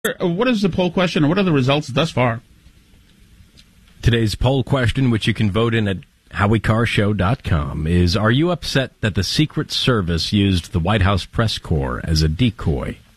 What is the poll question, or what are the results thus far? Today's poll question, which you can vote in at HowieCarShow.com, is: are you upset that the Secret Service used the White House press corps as a decoy?